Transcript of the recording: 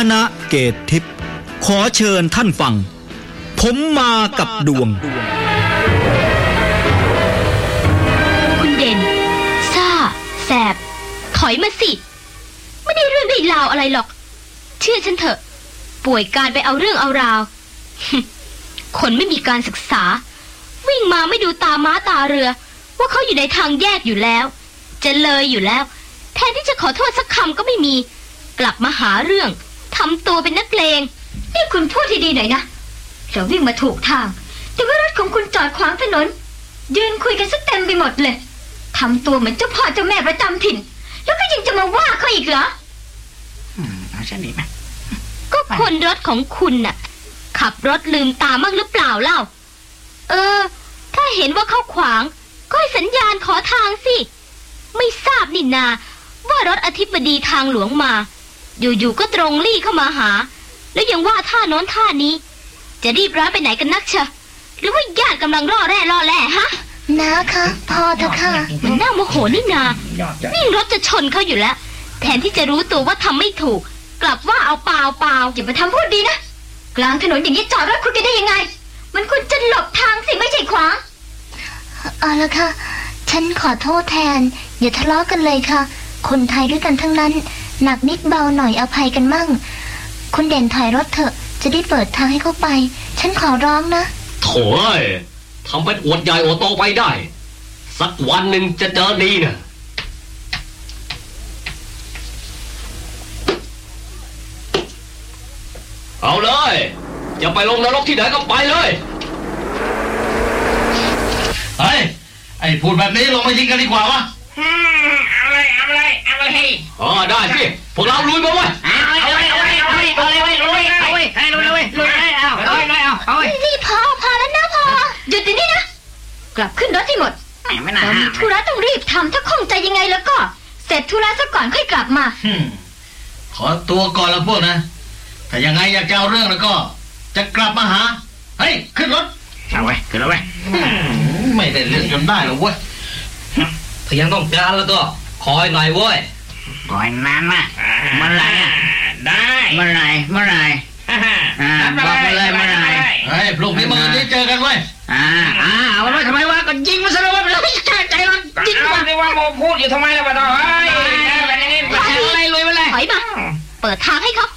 ณะเกตทิพย์ขอเชิญท่านฟังผมมากับดวงคุณเด่นซ่าแสบถอยมาสิไม่ได้เรื่องได้ราวอะไรหรอกเชื่อฉันเถอะป่วยการไปเอาเรื่องเอาราวคนไม่มีการศึกษาวิ่งมาไม่ดูตาม้าตาเรือว่าเขาอยู่ในทางแยกอยู่แล้วจะเลยอยู่แล้วแทนที่จะขอโทษสักคำก็ไม่มีกลับมาหาเรื่องทำตัวเป็นนักเลงนี่คุณพูดที่ดีหน่อยนะเราวิ่งมาถูกทางแต่ว่ารถของคุณจอดขวางถนนยืนคุยกันซะเต็มไปหมดเลยทำตัวเหมือนเจ้าพ่อเจ้าแม่ประจำถิ่นแล้วก็ยังจะมาว่าเขาอีกเหรอเอาฉันดีไหมก็คนรถของคุณน่ะขับรถลืมตามั่งหรือเปล่าเล่าถ้าเห็นว่าเขาขวางก็ให้สัญญาณขอทางสิไม่ทราบนี่นาว่ารถอธิบดีทางหลวงมาอยู่ๆก็ตรงลี่เข้ามาหาแล้วยังว่าท่าโน้นท่านี้จะรีบร้อนไปไหนกันนักเชะหรือว่าญาติกำลังล่อแร่ฮะนะคะพอเถอะค่ะมันน่าโมโหนี่นาวิ่งรถจะชนเขาอยู่แล้วแทนที่จะรู้ตัวว่าทำไม่ถูกกลับว่าเอาเปล่าอย่ามาทำพูดดีนะกลางถนนอย่างนี้จอดรถคุยกันได้ยังไงมันควรจะหลบทางสิไม่ใช่ขวางเอาละค่ะฉันขอโทษแทนอย่าทะเลาะกันเลยค่ะคนไทยด้วยกันทั้งนั้นหนักนิดเบาหน่อยอภัยกันมั่งคุณเด่นถอยรถเถอะจะได้เปิดทางให้เขาไปฉันขอร้องนะโถ่ทำเป็นอวดใหญ่อวดโตไปได้สักวันหนึ่งจะเจอดีนะเอาเลยจะไปลงนรกที่ไหนก็ไปเลยเฮ้ยไอ้พูดแบบนี้ลงมายิงกันดีกว่าวะเอาเลยได้สิพวกเราลุยมาเว้ยนี่พอแล้วนะพอหยุดเดี๋ยวนี้นะกลับขึ้นรถให้หมดเรามีธุระต้องรีบทำถ้าข้องใจยังไงแล้วก็เสร็จธุระซะก่อนค่อยกลับมาขอตัวก่อนละพวกนะถ้ายังไงอยากจะเอาเรื่องแล้วก็จะกลับมาหาเฮ้ยขึ้นรถเอาไว้ขึ้นแล้วไว้ไม่ได้เรื่องจนได้หรอกเว้ยถ้ายังต้องการแล้วก็คอยหน่อยเว้ยคอยนานนะเมื่อไรได้เมื่อไรบอกมาเลยเมื่อไรเฮ้ยพรุ่งนี้มื้อนี้เจอกันเว้ยเอาไว้ทำไมวะก็ยิงมาซะแล้วเลยใจร้อนยิงมาไม่ว่าโมพูดอยู่ทำไมล่ะบ้าเฮ้ยแบบนี้อะไรลุยมาเลยถอยมาเปิดทางให้เขา